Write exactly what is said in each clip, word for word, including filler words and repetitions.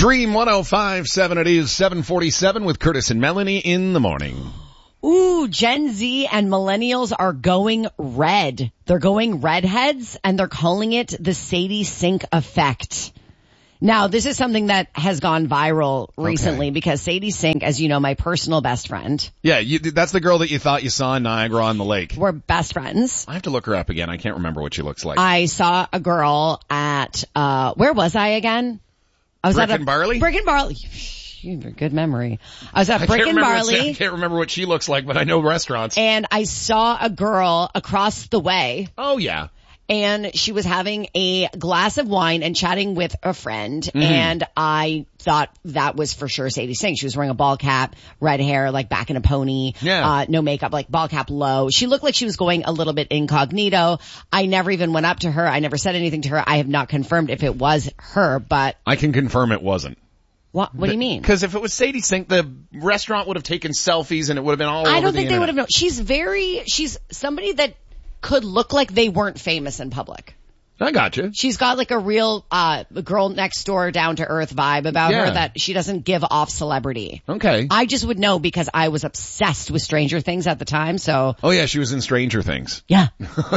Dream one oh five point seven, it is seven forty-seven with Curtis and Melanie in the morning. Ooh, Gen Z and millennials are going red. They're going redheads, and they're calling it the Sadie Sink effect. Now, this is something that has gone viral recently okay. because Sadie Sink, as you know, my personal best friend. Yeah, you, that's the girl that you thought you saw in Niagara on the lake. We're best friends. I have to look her up again. I can't remember what she looks like. I saw a girl at, uh, where was I again? I was Brick at a, and Barley? Brick and Barley. You have a good memory. I was at I Brick and Barley. I can't remember what she looks like, but I know restaurants. And I saw a girl across the way. Oh, yeah. And she was having a glass of wine and chatting with a friend. Mm-hmm. And I thought that was for sure Sadie Sink. She was wearing a ball cap, red hair, like back in a pony. Yeah. Uh, no makeup, like ball cap low. She looked like she was going a little bit incognito. I never even went up to her. I never said anything to her. I have not confirmed if it was her, but. I can confirm it wasn't. What, what do you mean? Because if it was Sadie Sink, the restaurant would have taken selfies and it would have been all over the I don't think the they would internet. have known. She's very, she's somebody that could look like they weren't famous in public. I gotcha. She's got like a real, uh, girl next door, down to earth vibe about yeah. her that she doesn't give off celebrity. Okay. I just would know because I was obsessed with Stranger Things at the time, so. Oh yeah, she was in Stranger Things. Yeah.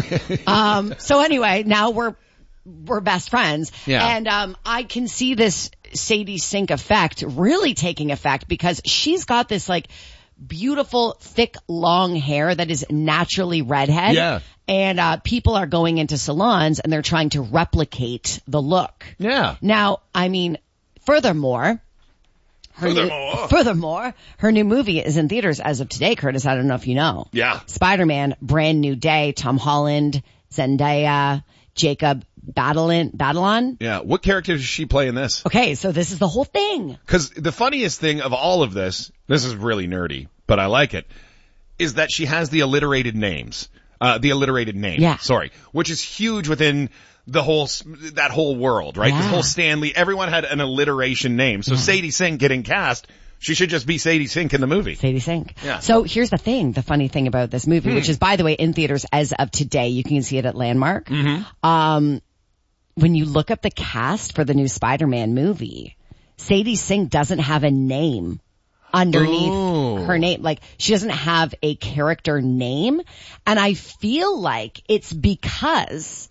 um, so anyway, now we're, we're best friends. Yeah. And, um, I can see this Sadie Sink effect really taking effect because she's got this like beautiful, thick, long hair that is naturally redhead. Yeah. And, uh, people are going into salons and they're trying to replicate the look. Yeah. Now, I mean, furthermore, her Furthermore. New, furthermore, her new movie is in theaters as of today, Curtis. I don't know if you know. Yeah. Spider-Man, Brand New Day, Tom Holland, Zendaya, Jacob Batalon, Batalon? Yeah. What character does she play in this? Okay, so this is the whole thing. Because the funniest thing of all of this, this is really nerdy, but I like it, is that she has the alliterated names. Uh, the alliterated name. Yeah. Sorry. Which is huge within the whole, that whole world, right? Yeah. The whole Stanley, everyone had an alliteration name. So yeah. Sadie Sink getting cast, she should just be Sadie Sink in the movie. Sadie Sink. Yeah. So here's the thing, the funny thing about this movie, hmm. which is, by the way, in theaters as of today. You can see it at Landmark. Mm-hmm. Um, when you look up the cast for the new Spider-Man movie, Sadie Sink doesn't have a name underneath Ooh. her name. Like, she doesn't have a character name. And I feel like it's because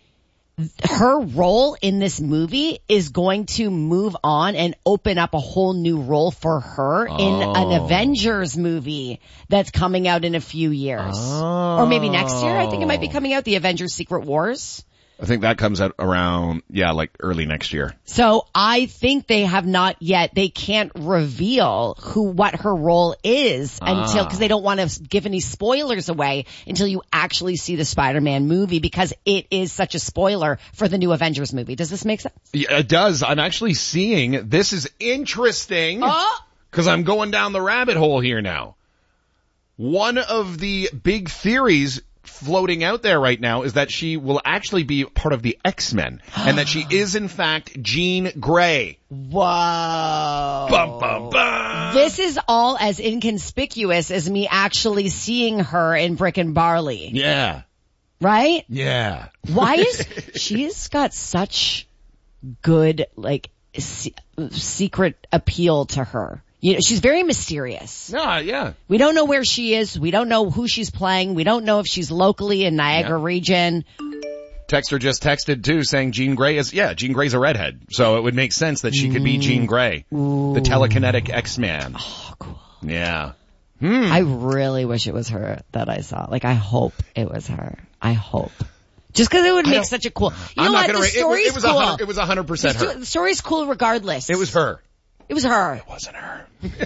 her role in this movie is going to move on and open up a whole new role for her oh. in an Avengers movie that's coming out in a few years. Oh. Or maybe next year. I think it might be coming out, the Avengers Secret Wars. I think that comes out around, yeah, like early next year. So I think they have not yet, they can't reveal who, what her role is ah. until, cause they don't want to give any spoilers away until you actually see the Spider-Man movie because it is such a spoiler for the new Avengers movie. Does this make sense? Yeah, it does. I'm actually seeing, this is interesting. Oh. Cause I'm going down the rabbit hole here now. One of the big theories floating out there right now is that she will actually be part of the X-Men and that she is in fact Jean Grey. Whoa. Bum, bum, bum. This is all as inconspicuous as me actually seeing her in Brick and Barley. Yeah. Right? Yeah. Why is, she's got such good, like, se- secret appeal to her. You know, she's very mysterious. Yeah, yeah. We don't know where she is. We don't know who she's playing. We don't know if she's locally in Niagara yeah. region. Texter just texted too saying Jean Grey is, yeah, Jean Grey's a redhead. So it would make sense that she could be Jean Grey. Ooh. The telekinetic X-Man. Oh, cool. Yeah. Hmm. I really wish it was her that I saw. Like, I hope it was her. I hope. Just because it would make such a cool. You I'm know not what? gonna The ra- story's it, it was cool. A hundred, it was a hundred percent her. The story's cool regardless. It was her. It was her. It wasn't her.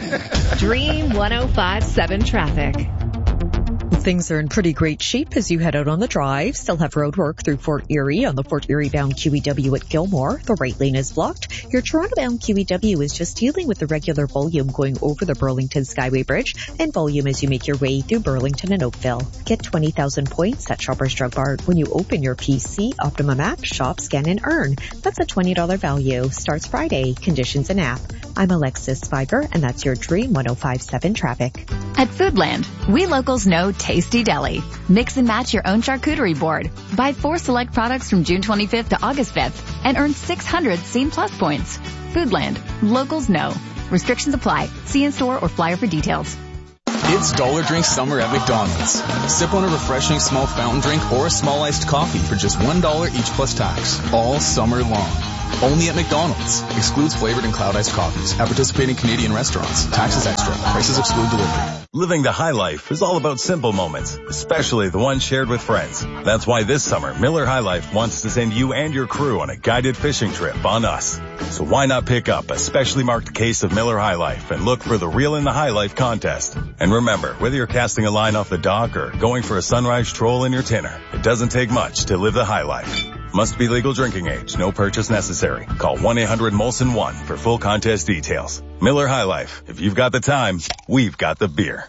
Dream one oh five point seven traffic. Things are in pretty great shape as you head out on the drive. Still have road work through Fort Erie on the Fort Erie bound Q E W at Gilmore. The right lane is blocked. Your Toronto bound Q E W is just dealing with the regular volume going over the Burlington Skyway Bridge and volume as you make your way through Burlington and Oakville. Get twenty thousand points at Shoppers Drug Mart when you open your P C Optimum app, shop, scan, and earn. That's a twenty dollars value. Starts Friday. Conditions in app. I'm Alexis Spiger, and that's your Dream one oh five point seven traffic. At Foodland, we locals know Tasty Deli. Mix and match your own charcuterie board. Buy four select products from June twenty-fifth to August fifth and earn six hundred Scene Plus points. Foodland, locals know. Restrictions apply. See in-store or flyer for details. It's Dollar Drink Summer at McDonald's. Sip on a refreshing small fountain drink or a small iced coffee for just one dollar each plus tax. All summer long. Only at McDonald's. Excludes flavored and cloud iced coffees. At participating Canadian restaurants. Taxes extra. Prices exclude delivery. Living the high life is all about simple moments, especially the ones shared with friends. That's why this summer, Miller High Life wants to send you and your crew on a guided fishing trip on us. So why not pick up a specially marked case of Miller High Life and look for the Reel in the High Life contest. And remember, whether you're casting a line off the dock or going for a sunrise troll in your tinner, it doesn't take much to live the high life. Must be legal drinking age. No purchase necessary. Call one eight hundred Molson one for full contest details. Miller High Life. If you've got the time, we've got the beer.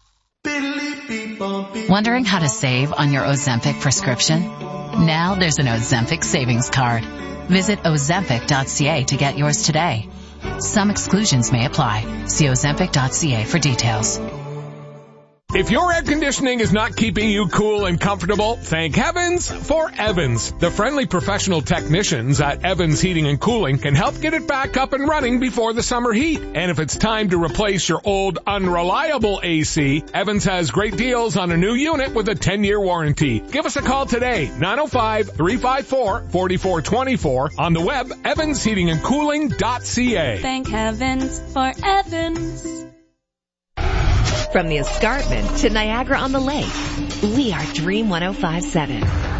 Wondering how to save on your Ozempic prescription? Now there's an Ozempic savings card. Visit ozempic dot c a to get yours today. Some exclusions may apply. See ozempic dot c a for details. If your air conditioning is not keeping you cool and comfortable, thank heavens for Evans. The friendly professional technicians at Evans Heating and Cooling can help get it back up and running before the summer heat. And if it's time to replace your old unreliable A C, Evans has great deals on a new unit with a ten-year warranty. Give us a call today, nine oh five, three five four, four four two four, on the web, evans heating and cooling dot c a. Thank heavens for Evans. From the escarpment to Niagara on the Lake, we are Dream one oh five point seven.